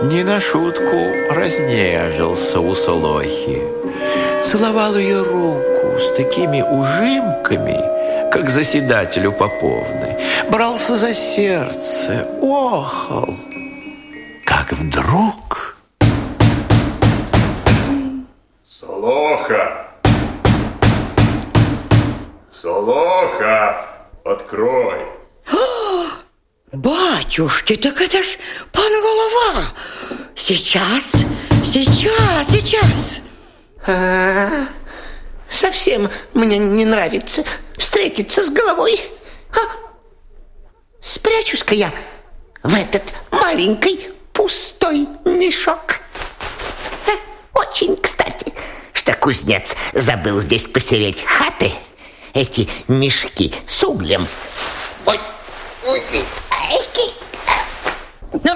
не на шутку разнежился у Солохи. Целовал ее руку с такими ужимками, как заседателю поповны. Брался за сердце, охал. Как вдруг... Солоха! Солоха! Открой! Батюшки, так это ж пан Голова. Сейчас. Совсем мне не нравится встретиться с Головой. Спрячусь-ка я в этот маленький пустой мешок. Очень кстати, что кузнец забыл здесь посереть хаты. Эти мешки с углем. Ой. Ну,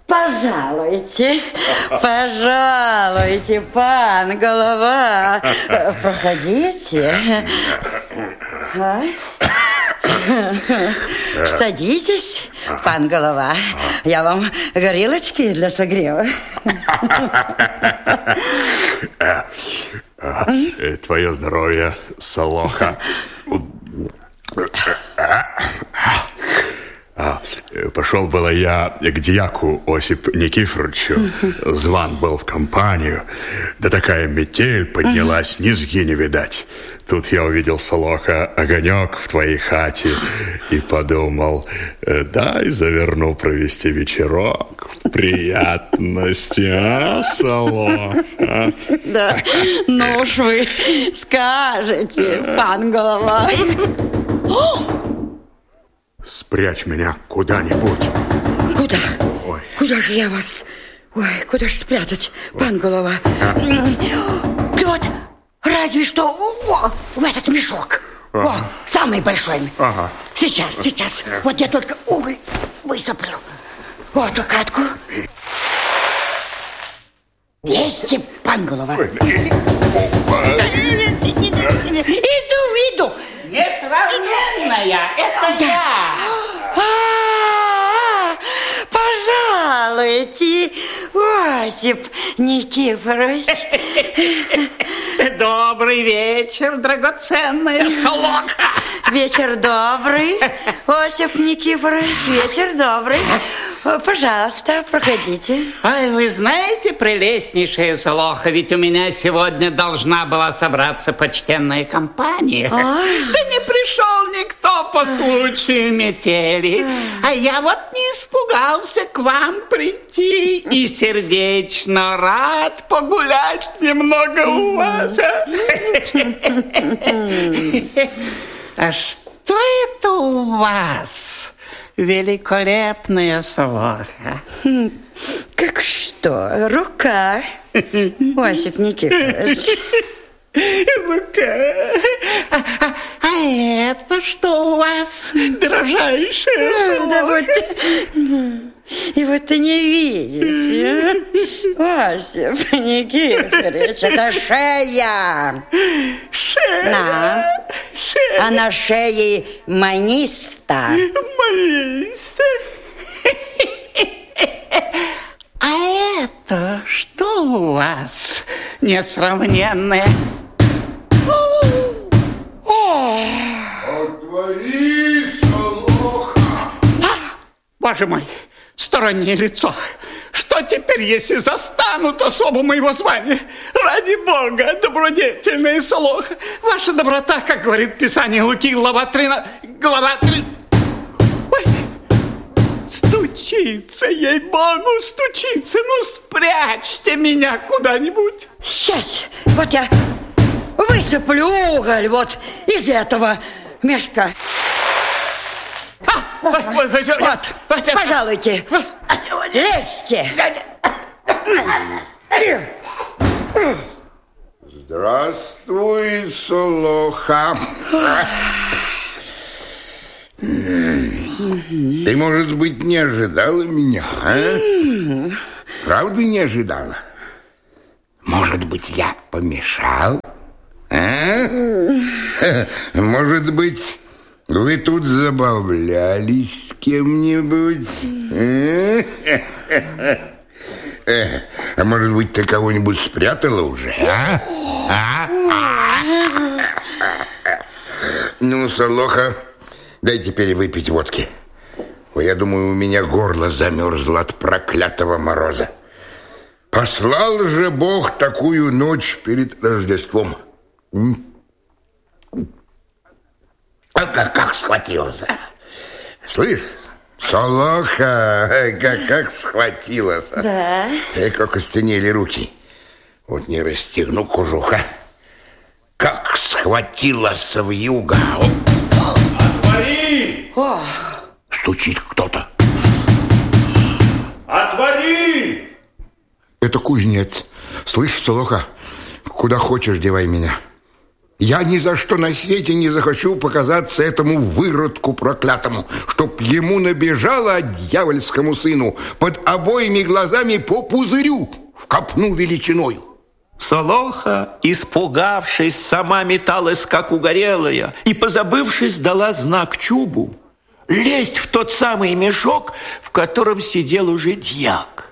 пожалуйте, пан Голова. Проходите. Садитесь, пан Голова. Я вам горелочки для согрева. Твое здоровье, Солоха. Пошел было я к дьяку Осип Никифоровичу. Зван был в компанию. Да такая метель поднялась, низги не видать. Тут я увидел, Солоха, огонек в твоей хате и подумал, дай заверну провести вечерок в приятности, Солоха? Да, ну уж вы скажете, пан Голова. Спрячь меня куда-нибудь. Куда? Ой. Куда же я вас? Ой, куда же спрятать, пан Голова? Вот, разве что в этот мешок. О, самый большой. Ага. Сейчас. Вот я только уголь высыплю. Вот эту катку. Есть, пан Голова. Иду. Несравненная, это я. Пожалуйте, Осип Никифорович. Добрый вечер, драгоценная Солоха. Вечер добрый, Осип Никифорович, вечер добрый. Пожалуйста, проходите. Ой, вы знаете, прелестнейшая Солоха, ведь у меня сегодня должна была собраться почтенная компания. Да не пришел никто по случаю метели. А я вот не испугался к вам прийти и сердечно рад погулять немного у вас. А что это у вас? Великолепная Солоха. Как что? Рука, Осип Никифорович. Рука. А это что у вас, дорожайшая Солоха? Да вот... И вот ты не видите, Осип Никифорович, это шея. Шея. А на шее маниста. Маниста. А это что у вас, несравненное? Отвори, Солоха! Боже мой, стороннее лицо. Что теперь, если застанут особу моего звания? Ради Бога, добродетельная Солоха. Ваша доброта, как говорит Писание Луки, глава 13... Ой, стучится, ей-богу, стучится. Ну, спрячьте меня куда-нибудь. Сейчас, вот я высыплю уголь вот из этого мешка. Вот, пожалуйте, лезьте. Здравствуй, Солоха. Ты, может быть, не ожидала меня, а? Правда, не ожидала? Может быть, я помешал? А? Может быть, вы тут забавлялись с кем-нибудь? А может быть, ты кого-нибудь спрятала уже, Ну, Солоха, дай теперь выпить водки. Ой, я думаю, у меня горло замерзло от проклятого мороза. Послал же Бог такую ночь перед Рождеством. А как схватилась, а? Слышь, Солоха, как схватилась. Да. Как остенели руки. Вот не расстегну кожуха. Как схватилась вьюга. Отвори! Стучит кто-то. Отвори! Это кузнец. Слышь, Солоха, куда хочешь девай меня. Я ни за что на свете не захочу показаться этому выродку проклятому, чтоб ему набежало дьявольскому сыну под обоими глазами по пузырю в копну величиною. Солоха, испугавшись, сама металась, как угорелая, и, позабывшись, дала знак Чубу лезть в тот самый мешок, в котором сидел уже дьяк.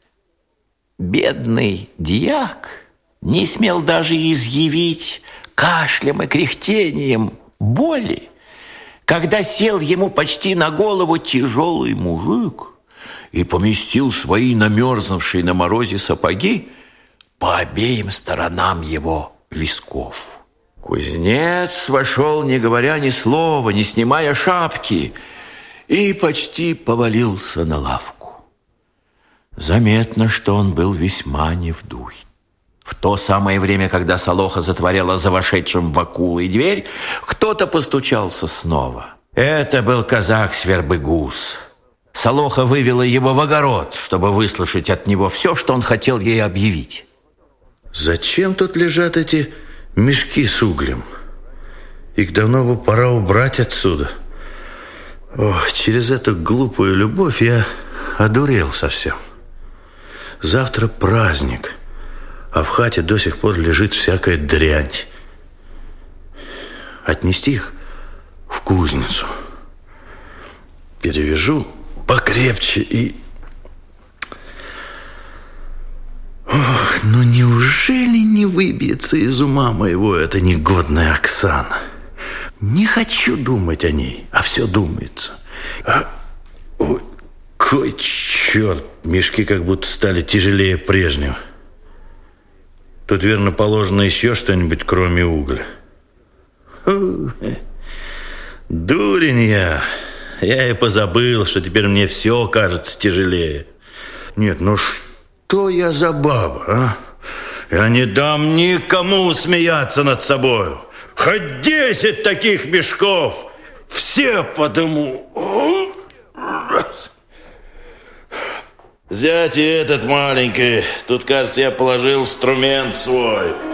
Бедный дьяк не смел даже изъявить кашлем и кряхтением боли, когда сел ему почти на голову тяжелый мужик и поместил свои намерзнувшие на морозе сапоги по обеим сторонам его висков. Кузнец вошел, не говоря ни слова, не снимая шапки, и почти повалился на лавку. Заметно, что он был весьма не в духе. В то самое время, когда Солоха затворяла за вошедшим в акулой дверь, кто-то постучался снова. Это был казак Свербыгус. Солоха вывела его в огород, чтобы выслушать от него все, что он хотел ей объявить. Зачем тут лежат эти мешки с углем? Их давно бы пора убрать отсюда. Ох, через эту глупую любовь я одурел совсем. Завтра праздник, а в хате до сих пор лежит всякая дрянь. Отнести их в кузницу. Перевяжу покрепче и... Ох, ну неужели не выбьется из ума моего эта негодная Оксана? Не хочу думать о ней, а все думается. Ой, кой черт, мешки как будто стали тяжелее прежнего. Тут, верно, положено еще что-нибудь, кроме угля. Дурень я и позабыл, что теперь мне все кажется тяжелее. Нет, ну что я за баба, а? Я не дам никому смеяться над собою. Хоть 10 таких мешков, все подыму. Взять и этот маленький. Тут, кажется, я положил инструмент свой.